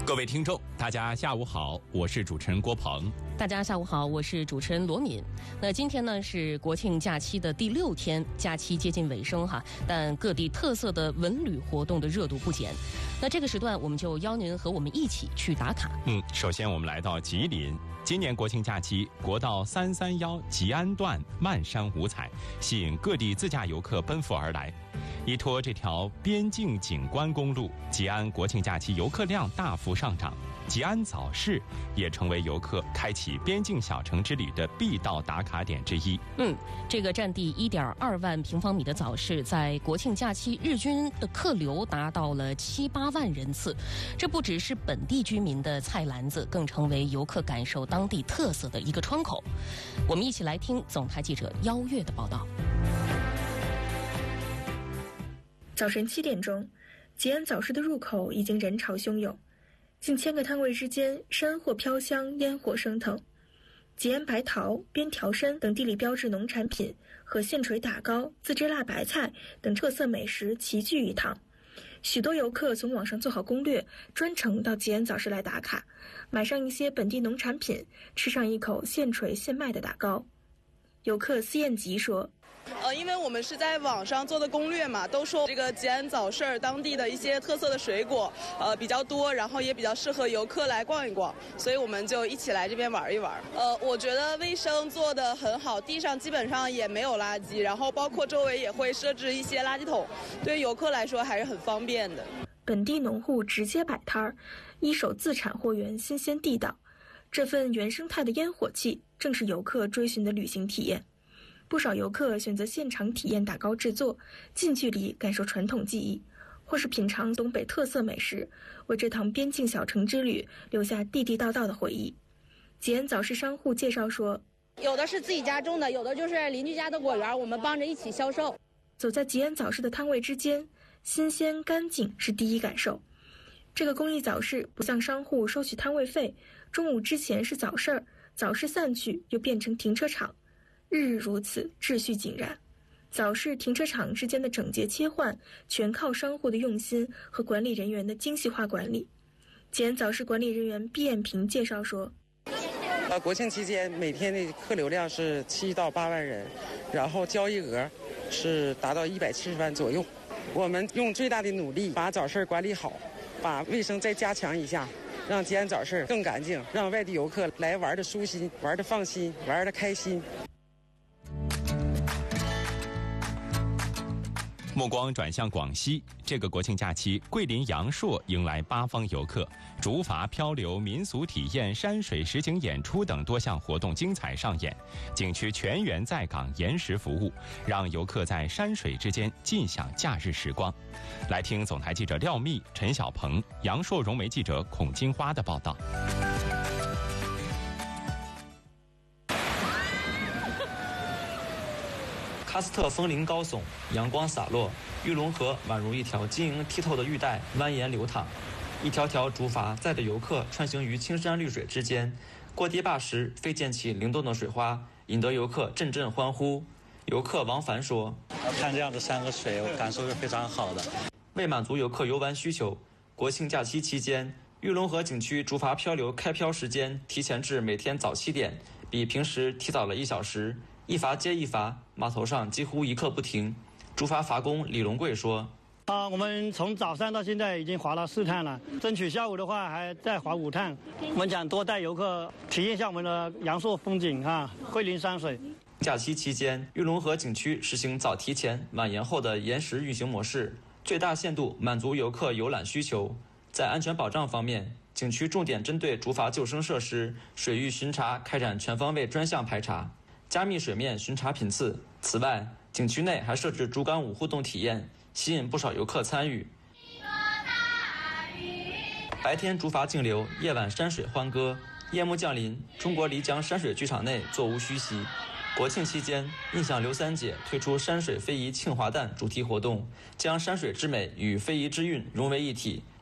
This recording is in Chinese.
各位听众，大家下午好，我是主持人郭鹏。 大家下午好，我是主持人罗敏。那今天呢是国庆假期的第6天，假期接近尾声哈，但各地特色的文旅活动的热度不减。那这个时段我们就邀您和我们一起去打卡。 首先我们来到吉林，今年国庆假期，国道331吉安段漫山五彩，吸引各地自驾游客奔赴而来。依托这条边境景观公路，吉安国庆假期游客量大幅上涨。吉安早市也成为游客开启边境小城之旅的必到打卡点之一。 这个占地1.2万平方米的早市，在国庆假期日均的客流达到了7、8万人次。这不只是本地居民的菜篮子，更成为游客感受当地特色的一个窗口。我们一起来听总台记者邀月的报道。 早晨7点钟，吉安早市的入口已经人潮汹涌，近1000个摊位之间，山货飘香，烟火升腾。吉安白桃、边条参等地理标志农产品和线锤打糕、自制辣白菜等特色美食齐聚一堂。许多游客从网上做好攻略，专程到吉安早市来打卡，买上一些本地农产品，吃上一口现锤现卖的打糕。游客司燕吉说， 因为我们是在网上做的攻略嘛，都说这个吉安早市当地的一些特色的水果比较多，然后也比较适合游客来逛一逛，所以我们就一起来这边玩一玩。我觉得卫生做得很好，地上基本上也没有垃圾，然后包括周围也会设置一些垃圾桶，对游客来说还是很方便的。 本地农户直接摆摊儿，一手自产货源，新鲜地道。这份原生态的烟火气，正是游客追寻的旅行体验。不少游客选择现场体验打糕制作，近距离感受传统技艺，或是品尝东北特色美食，为这趟边境小城之旅留下地地道道的回忆。吉安早市商户介绍说， 有的是自己家种的，有的就是邻居家的果园，我们帮着一起销售。 走在吉安早市的摊位之间，新鲜干净是第一感受。这个公益早市不向商户收取摊位费，中午之前是早市，早市散去又变成停车场，日日如此，秩序井然。早市停车场之间的整洁切换，全靠商户的用心和管理人员的精细化管理。吉安早市管理人员毕艳平介绍说， 国庆期间每天的客流量是7到8万人，然后交易额是达到170万左右。我们用最大的努力把早市管理好，把卫生再加强一下，让吉安早市更干净，让外地游客来玩的舒心，玩的放心，玩的开心。 目光转向广西，这个国庆假期，桂林阳朔迎来8方游客，竹筏漂流、民俗体验、山水实景演出等多项活动精彩上演，景区全员在岗延时服务，让游客在山水之间尽享假日时光。来听总台记者廖密、陈小鹏、阳朔融媒记者孔金花的报道。 喀斯特峰林高耸，阳光洒落，玉龙河宛如一条晶莹剔透的玉带蜿蜒流淌，一条条竹筏载着游客穿行于青山绿水之间，过堤坝时飞溅起灵动的水花，引得游客阵阵欢呼。游客王凡说， 看这样的山和水，我感受是非常好的。 为满足游客游玩需求，国庆假期期间，玉龙河景区竹筏漂流开漂时间提前至每天早7点，比平时提早了1小时，一筏接一筏，码头上几乎一刻不停。竹筏筏工李龙贵说， 我们从早上到现在已经划了4趟了，争取下午的话还再划5趟。我们想多带游客体验一下我们的阳朔风景桂林山水。 假期期间，玉龙河景区实行早提前晚延后的延时运行模式，最大限度满足游客游览需求。在安全保障方面，景区重点针对竹筏救生设施、水域巡查开展全方位专项排查，加密水面巡查频次。此外，景区内还设置竹竿舞互动体验，吸引不少游客参与。白天竹筏竞流，夜晚山水欢歌。夜幕降临，中国漓江山水剧场内座无虚席。国庆期间，印象刘三姐推出山水非遗庆华诞主题活动，将山水之美与非遗之韵融为一体，